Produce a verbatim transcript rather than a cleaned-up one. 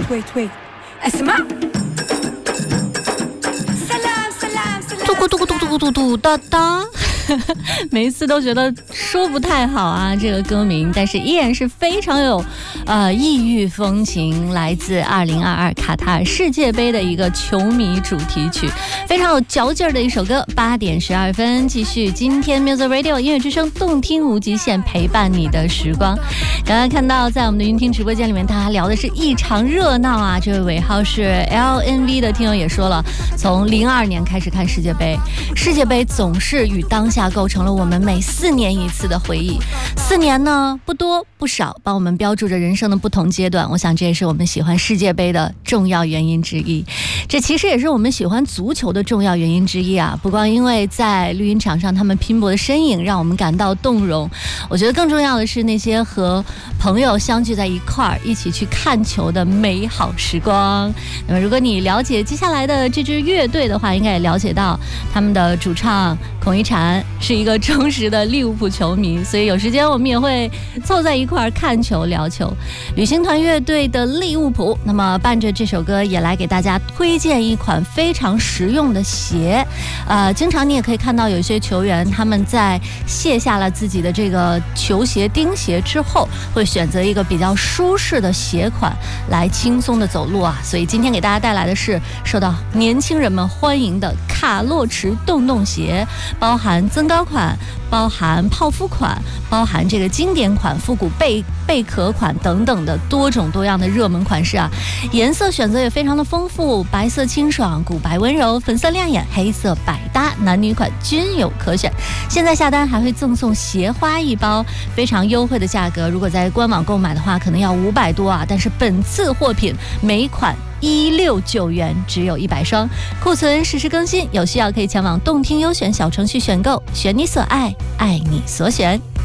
wait, wait. اسمع. 嘟咕嘟咕嘟咕嘟嘟嘟哒哒。每一次都觉得说不太好啊，这个歌名，但是依然是非常有呃异域风情，来自二零二二卡塔尔世界杯的一个球迷主题曲，非常有嚼劲儿的一首歌。八点十二分，继续今天 Music Radio 音乐之声，动听无极限，陪伴你的时光。刚刚看到在我们的云听直播间里面，大家聊的是异常热闹啊。这位尾号是 L N V 的听友也说了，从零二年开始看世界杯，世界杯总是与当下构成了我们每四年一次的回忆。四年呢，不多不少，帮我们标注着人生的不同阶段。我想这也是我们喜欢世界杯的重要原因之一。这其实也是我们喜欢足球的重要原因之一啊！不光因为在绿茵场上他们拼搏的身影让我们感到动容，我觉得更重要的是那些和朋友相聚在一块儿，一起去看球的美好时光。那么，如果你了解接下来的这支乐队的话，应该也了解到他们的主唱孔一婵是一个忠实的利物浦球迷，所以有时间我们也会凑在一块儿看球聊球。旅行团乐队的利物浦，那么伴着这首歌也来给大家推荐一款非常实用的鞋。呃，经常你也可以看到有一些球员他们在卸下了自己的这个球鞋钉鞋之后，会选择一个比较舒适的鞋款来轻松的走路啊。所以今天给大家带来的是受到年轻人们欢迎的卡洛驰洞洞鞋，包含增高款，包含泡芙款，包含这个经典款、复古贝贝壳款等等的多种多样的热门款式啊。颜色选择也非常的丰富，白色清爽，古白温柔，粉色亮眼，黑色百搭，男女款均有可选。现在下单还会赠送鞋花一包，非常优惠的价格。如果在官网购买的话，可能要五百多啊，但是本次货品每款一六九元，只有一百双，库存实时更新，有需要可以前往动听优选小程序选购，选你所爱，爱你所选。